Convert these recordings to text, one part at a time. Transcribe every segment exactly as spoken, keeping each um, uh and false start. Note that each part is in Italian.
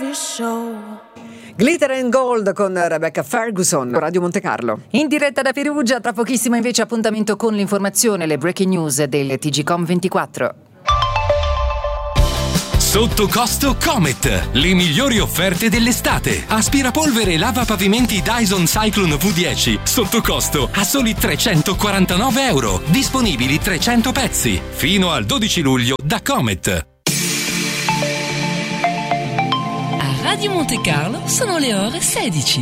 Glitter and Gold con Rebecca Ferguson, Radio Monte Carlo. In diretta da Perugia, tra pochissimo invece appuntamento con l'informazione, le breaking news del T G Com ventiquattro. Sotto costo Comet, le migliori offerte dell'estate. Aspirapolvere e lavapavimenti Dyson Cyclone V dieci, sotto costo a soli trecentoquarantanove euro. Disponibili trecento pezzi. Fino al dodici luglio da Comet. Radio Monte Carlo sono le ore sedici.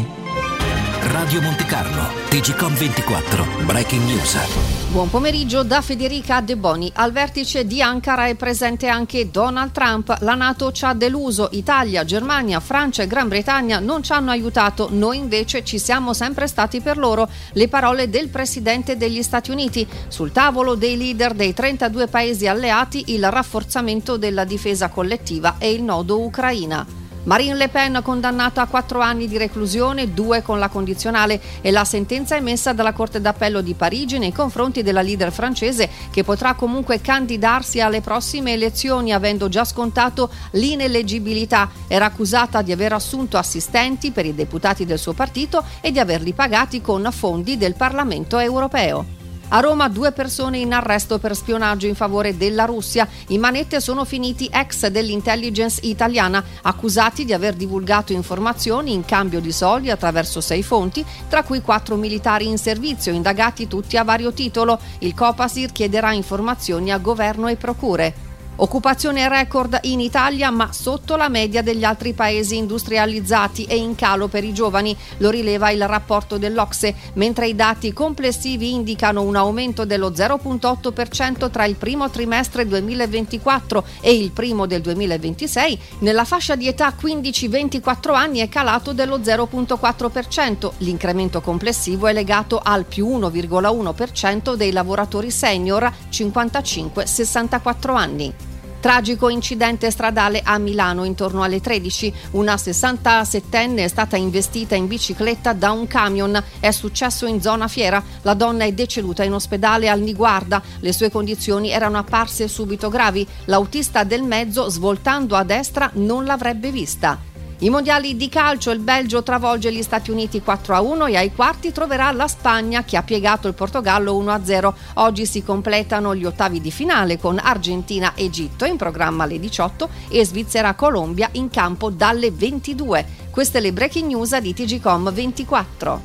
Radio Monte Carlo, T G Com ventiquattro, Breaking News. Buon pomeriggio da Federica De Boni. Al vertice di Ankara è presente anche Donald Trump. La NATO ci ha deluso. Italia, Germania, Francia e Gran Bretagna non ci hanno aiutato. Noi invece ci siamo sempre stati per loro. Le parole del presidente degli Stati Uniti. Sul tavolo dei leader dei trentadue paesi alleati il rafforzamento della difesa collettiva e il nodo Ucraina. Marine Le Pen condannata a quattro anni di reclusione, due con la condizionale, e la sentenza emessa dalla Corte d'Appello di Parigi nei confronti della leader francese, che potrà comunque candidarsi alle prossime elezioni avendo già scontato l'ineleggibilità. Era accusata di aver assunto assistenti per i deputati del suo partito e di averli pagati con fondi del Parlamento europeo. A Roma due persone in arresto per spionaggio in favore della Russia. In manette sono finiti ex dell'intelligence italiana, accusati di aver divulgato informazioni in cambio di soldi attraverso sei fonti, tra cui quattro militari in servizio, indagati tutti a vario titolo. Il Copasir chiederà informazioni a governo e procure. Occupazione record in Italia, ma sotto la media degli altri paesi industrializzati e in calo per i giovani, lo rileva il rapporto dell'Ocse, mentre i dati complessivi indicano un aumento dello zero virgola otto per cento tra il primo trimestre duemilaventiquattro e il primo del duemilaventisei, nella fascia di età quindici ventiquattro anni è calato dello zero virgola quattro per cento. L'incremento complessivo è legato al più uno virgola uno per cento dei lavoratori senior cinquantacinque sessantaquattro anni. Tragico incidente stradale a Milano intorno alle tredici. Una sessantasettenne è stata investita in bicicletta da un camion. È successo in zona Fiera. La donna è deceduta in ospedale al Niguarda. Le sue condizioni erano apparse subito gravi. L'autista del mezzo, svoltando a destra, non l'avrebbe vista. I mondiali di calcio, il Belgio travolge gli Stati Uniti quattro a uno e ai quarti troverà la Spagna, che ha piegato il Portogallo uno a zero. Oggi si completano gli ottavi di finale con Argentina-Egitto in programma alle diciotto e Svizzera-Colombia in campo dalle ventidue. Queste le breaking news di T G Com ventiquattro.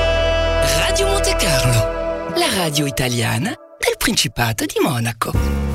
Radio Monte Carlo, la radio italiana del Principato di Monaco.